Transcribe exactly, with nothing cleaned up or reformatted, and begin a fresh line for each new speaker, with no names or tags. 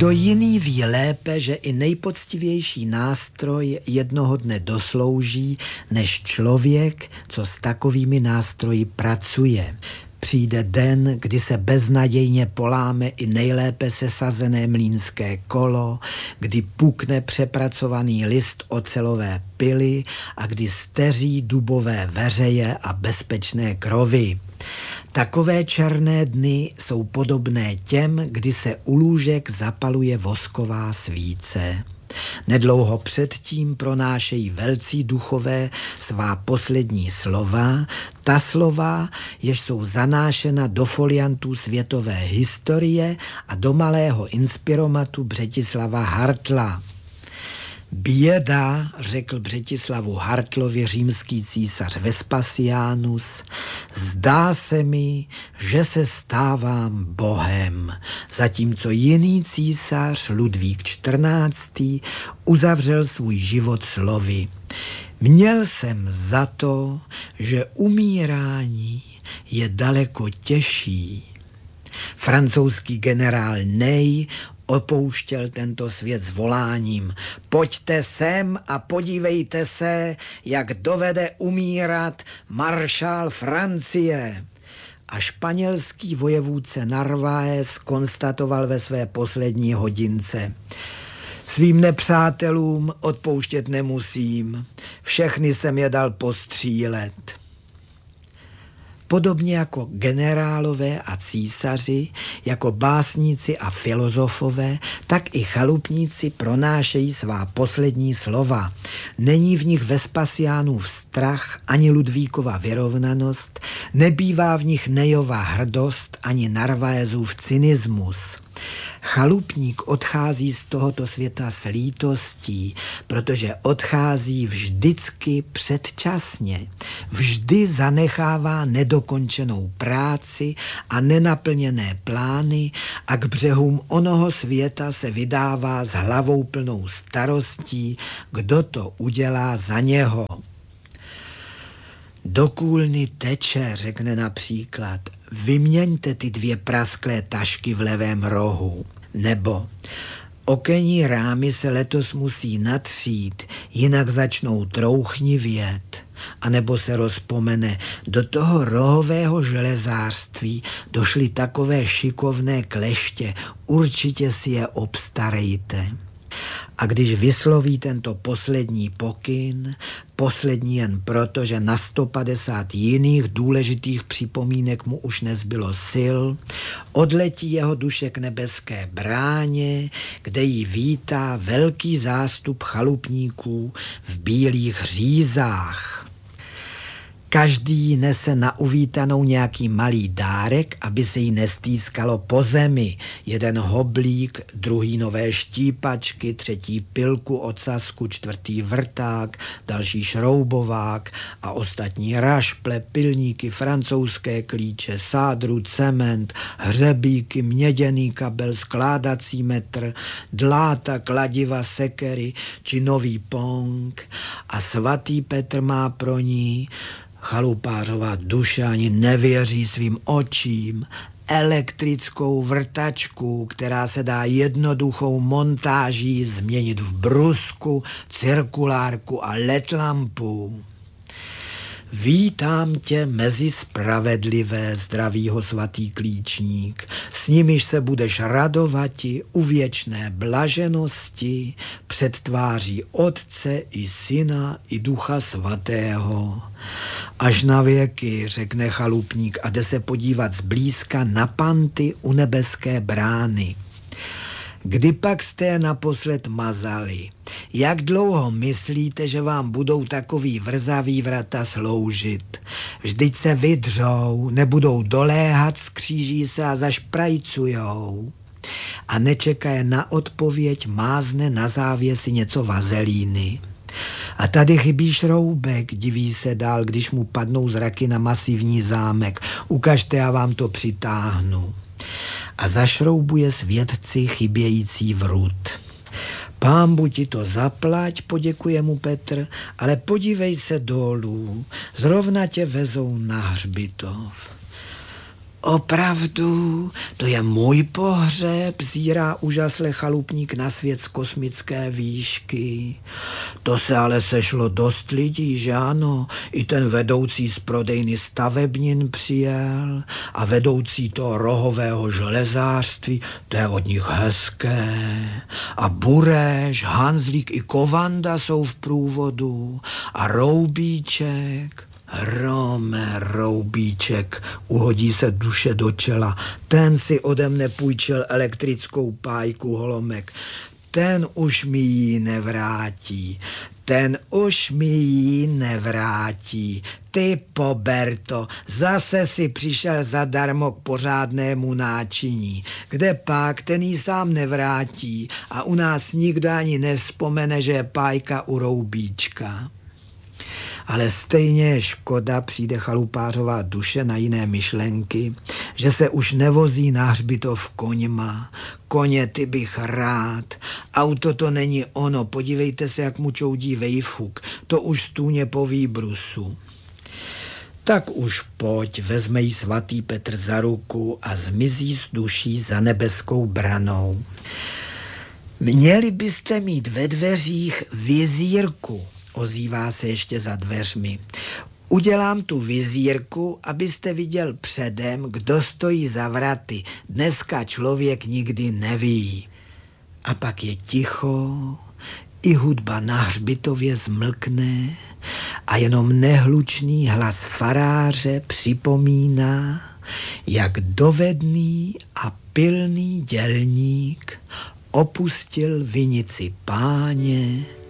Kdo jiný ví lépe, že i nejpoctivější nástroj jednoho dne doslouží, než člověk, co s takovými nástroji pracuje. Přijde den, kdy se beznadějně poláme i nejlépe sesazené mlýnské kolo, kdy pukne přepracovaný list ocelové pily a kdy steří dubové veřeje a bezpečné krovy. Takové černé dny jsou podobné těm, kdy se u lůžek zapaluje vosková svíce. Nedlouho předtím pronášejí velcí duchové svá poslední slova, ta slova, jež jsou zanášena do foliantů světové historie a do malého inspiromatu Břetislava Hartla. Běda, řekl Břetislavu Hartlovi římský císař Vespasianus, zdá se mi, že se stávám bohem, zatímco jiný císař Ludvík čtrnáctý uzavřel svůj život slovy. Měl jsem za to, že umírání je daleko těžší. Francouzský generál Ney opouštěl tento svět s voláním: pojďte sem a podívejte se, jak dovede umírat maršál Francie. A španělský vojevůdce Narváez konstatoval ve své poslední hodince: svým nepřátelům odpouštět nemusím, všechny jsem je dal postřílet. Podobně jako generálové a císaři, jako básníci a filozofové, tak i chalupníci pronášejí svá poslední slova. Není v nich Vespasiánův strach ani Ludvíkova vyrovnanost, nebývá v nich Nejova hrdost ani Narváezův cynismus. Chalupník odchází z tohoto světa s lítostí, protože odchází vždycky předčasně. Vždy zanechává nedokončenou práci a nenaplněné plány a k břehům onoho světa se vydává s hlavou plnou starostí, kdo to udělá za něho. Do kůlny teče, řekne například: vyměňte ty dvě prasklé tašky v levém rohu. Nebo okenní rámy se letos musí natřít, jinak začnou trouchnivět. A nebo se rozpomene: do toho rohového železářství došly takové šikovné kleště, určitě si je obstarejte. A když vysloví tento poslední pokyn, poslední jen proto, že na sto padesát jiných důležitých připomínek mu už nezbylo sil, odletí jeho duše k nebeské bráně, kde ji vítá velký zástup chalupníků v bílých řízách. Každý nese na uvítanou nějaký malý dárek, aby se jí nestýskalo po zemi. Jeden hoblík, druhý nové štípačky, třetí pilku, ocasku, čtvrtý vrták, další šroubovák a ostatní rašple, pilníky, francouzské klíče, sádru, cement, hřebíky, měděný kabel, skládací metr, dláta, kladiva, sekery či nový pong. A svatý Petr má pro ní, chalupářová duše ani nevěří svým očím, elektrickou vrtačku, která se dá jednoduchou montáží změnit v brusku, cirkulárku a ledlampu. Vítám tě mezi spravedlivé, zdravýho svatý klíčník, s nimiž se budeš radovati u věčné blaženosti před tváří Otce i Syna i Ducha svatého. Až na věky, řekne chalupník a jde se podívat zblízka na panty u nebeské brány. Kdy pak jste je naposled mazali? Jak dlouho myslíte, že vám budou takový vrzaví vrata sloužit? Vždyť se vydřou, nebudou doléhat, skříží se a zašprajcujou. A nečekaje na odpověď, mázne na závěsi něco vazelíny. A tady chybí šroubek, diví se dál, když mu padnou zraky na masivní zámek. Ukažte, já vám to přitáhnu. A zašroubuje svědci chybějící vrut. Pánbu ti to zaplať, poděkuje mu Petr, ale podívej se dolů, zrovna tě vezou na hřbitov. Opravdu, to je můj pohřeb, zírá úžasle chalupník na svět z kosmické výšky. To se ale sešlo dost lidí, že ano? I ten vedoucí z prodejny stavebnin přijel a vedoucí toho rohového železářství, to je od nich hezké. A Bureš, Hanzlík i Kovanda jsou v průvodu a Roubíček. Rome, Roubíček, uhodí se duše do čela. Ten si ode mne půjčil elektrickou pájku, Holomek. Ten už mi ji nevrátí. Ten už mi ji nevrátí. Ty, Poberto, zase si přišel zadarmo k pořádnému náčiní. Kde pak, ten ji sám nevrátí a u nás nikdo ani nevzpomene, že je pájka u Roubíčka. Ale stejně je škoda, přijde chalupářová duše na jiné myšlenky, že se už nevozí na hřbitov koňma. Koně, ty bych rád. Auto to není ono, podívejte se, jak mu čoudí vejfuk. To už stůně po výbrusu. Tak už pojď, vezme jí svatý Petr za ruku a zmizí s duší za nebeskou branou. Měli byste mít ve dveřích vizírku, ozývá se ještě za dveřmi. Udělám tu vizírku, abyste viděl předem, kdo stojí za vraty. Dneska člověk nikdy neví. A pak je ticho, i hudba na hřbitově zmlkne a jenom nehlučný hlas faráře připomíná, jak dovedný a pilný dělník opustil vinici Páně